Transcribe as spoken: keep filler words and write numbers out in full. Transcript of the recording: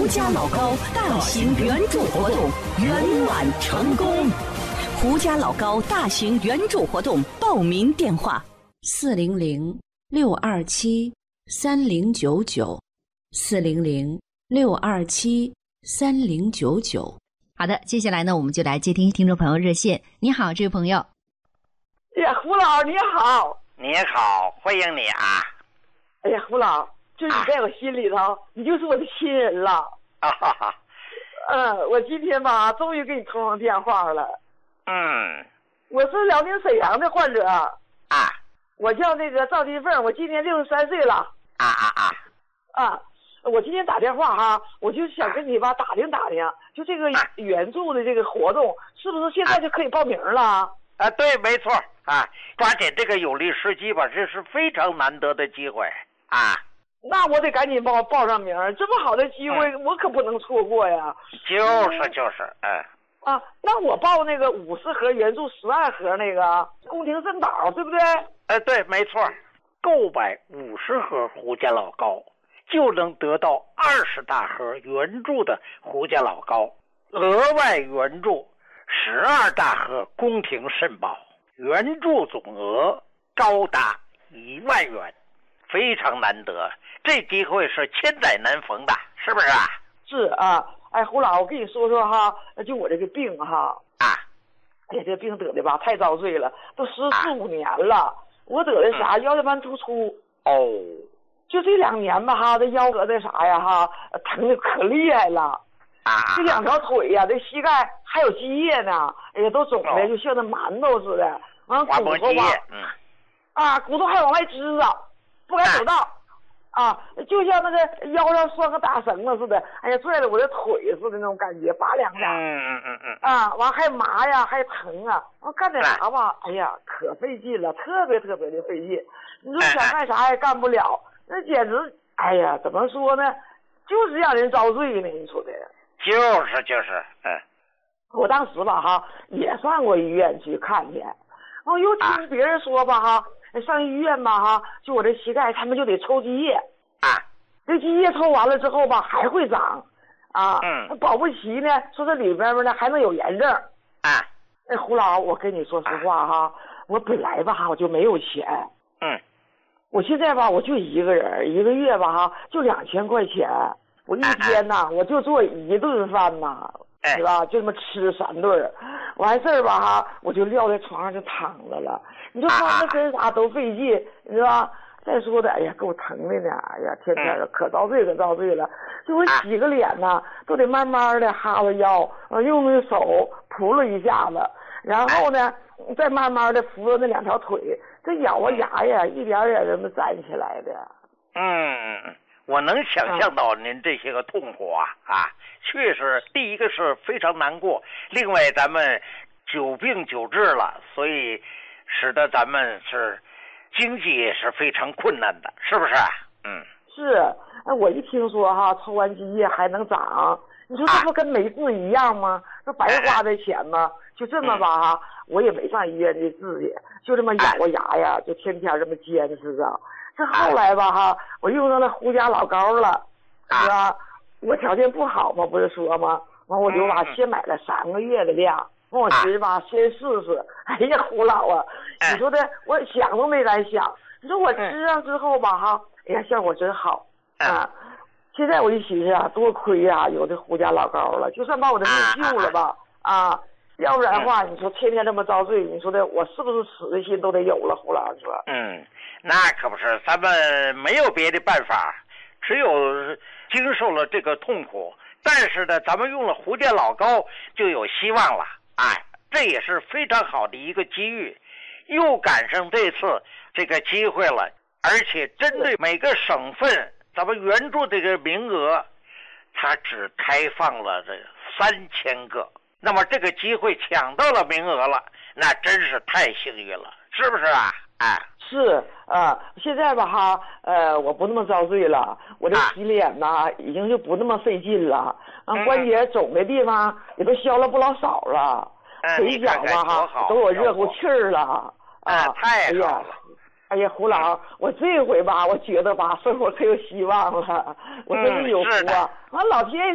胡家老高大型援助活动圆满成功。胡家老高大型援助活动报名电话： 四零零六二七三零九九，四零零六二七三零九九。 好的，接下来呢，我们就来接听听众朋友热线。你好，这位朋友。 哎呀，胡老你好。 你好，欢迎你啊。 哎呀，胡老，就你在我心里头，啊、你就是我的亲人了。 啊哈哈。 嗯，我今天吧，终于给你通上电话了。 嗯。 我是辽宁沈阳的患者。 啊。 我叫那个赵金凤，我今年六十三岁了。 啊啊啊。 啊，我今天打电话哈，我就想跟你吧打听打听，就这个援助的这个活动，是不是现在就可以报名了？ 啊，对，没错啊，抓紧这个有利时机吧，这是非常难得的机会啊。 那我得赶紧报报上名，这么好的机会、嗯、我可不能错过呀。 就是就是，嗯。 啊，那我报那个五十盒援助十万盒那个宫廷肾宝，对不对？ 哎，对，没错。购买五十盒胡家老高，就能得到二十大盒援助的胡家老高，额外援助十二大盒宫廷肾宝，援助总额高达一万元，非常难得。这机会是千载难逢的，是不是啊？ 是啊，哎，胡老，我跟你说说哈，就我这个病哈， 啊， 哎呀，这病得的吧太遭罪了，都十四五年了。啊、我得的啥、嗯、腰间盘突出哦， 就这两年吧哈，这腰得的啥呀哈，疼的可厉害了。 啊， 这两条腿呀、啊，这膝盖还有积液呢，哎呀，都肿的、哦、就像那馒头似的。完骨头吧， 嗯， 啊，骨头还往外支着，不敢走道，啊，就像那个腰上拴个大绳子似的，哎呀，拽着我的腿似的那种感觉，拔凉的。 嗯嗯嗯嗯。 啊，完还麻呀，还疼啊，完干点啥吧，哎呀，可费劲了，特别特别的费劲。你说想干啥也干不了，那简直，哎呀，怎么说呢，就是让人遭罪呢，你说的。 就是就是，嗯， 我当时吧哈也上过医院去看去，我又听别人说吧哈，上医院吧哈，就我这膝盖他们就得抽积液啊， 这积液抽完了之后吧还会长啊， 嗯， 保不齐呢说这里边呢还能有炎症啊。 哎，胡老，我跟你说实话哈，我本来吧哈我就没有钱， 嗯， 我现在吧我就一个人，一个月吧哈就两千块钱。我一天呐，我就做一顿饭呐，是吧？就这么吃三顿，完事儿吧哈，我就撂在床上就躺着了。你说翻个身啥都费劲，是吧？再说的，哎呀，够疼的呢，哎呀，天天的可遭罪可遭罪了。就我洗个脸呐，都得慢慢的哈着腰，用那个手扑了一下子，然后呢，再慢慢的扶着那两条腿，这咬啊牙呀，一点点这么站起来的。 嗯。我能想象到您这些个痛苦啊啊，确实，第一个是非常难过，另外咱们久病久治了，所以使得咱们是经济也是非常困难的，是不是？嗯， 是。哎，我一听说哈，抽完积液还能长，你说这不跟没治一样吗？这白花的钱吗？就这么吧哈，我也没上医院去治去，就这么咬着牙呀，就天天这么坚持着。这后来吧哈，我用上了胡家老高了，是吧？我条件不好嘛，不是说吗？完我就吧先买了三个月的量，完我寻思吧先试试。哎呀，胡老啊，你说的我想都没敢想。你说我吃上之后吧哈，哎呀效果真好啊！现在我一寻思啊，多亏呀有这胡家老高了，就算把我的命救了吧啊！要不然的话，你说天天这么遭罪，你说的我是不是死的心都得有了？胡老说， 嗯，那可不是，咱们没有别的办法，只有经受了这个痛苦。但是呢，咱们用了胡家老高就有希望了，哎，这也是非常好的一个机遇，又赶上这次这个机会了，而且针对每个省份，咱们援助这个名额，它只开放了这三千个。那么这个机会抢到了名额了，那真是太幸运了，是不是啊？哎， 是啊，现在吧哈，呃，我不那么遭罪了，我这洗脸呐、啊、已经就不那么费劲了，啊，关节肿的地方也都消了不老少了，腿脚吧哈都有热乎气儿了，啊， 太好了。 哎呀，胡老，我这回吧，我觉得吧，生活可有希望了，我真是有福啊！完、嗯，老天爷。